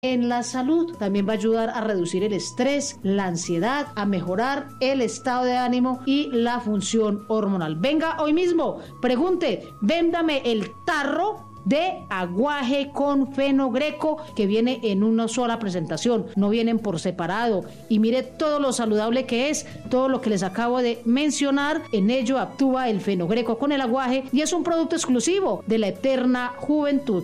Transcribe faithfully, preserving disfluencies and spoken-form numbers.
en la salud. También va a ayudar a reducir el estrés, la ansiedad, a mejorar el estado de ánimo y la función hormonal. Venga hoy mismo, pregunte, véndame el tarro de aguaje con fenogreco que viene en una sola presentación, no vienen por separado, y mire todo lo saludable que es, todo lo que les acabo de mencionar. En ello actúa el fenogreco con el aguaje y es un producto exclusivo de la Eterna Juventud.